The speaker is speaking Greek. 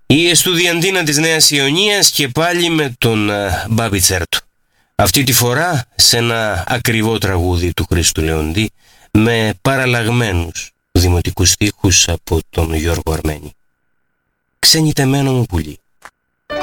Η Εστουδιαντίνα της Νέας Ιωνίας και πάλι με τον Μπάμπη Τσέρτο. Αυτή τη φορά σε ένα ακριβό τραγούδι του Χρήστου Λεοντή με παραλλαγμένους δημοτικούς στίχους από τον Γιώργο Αρμένη. Ξενιτεμένο μου πουλί.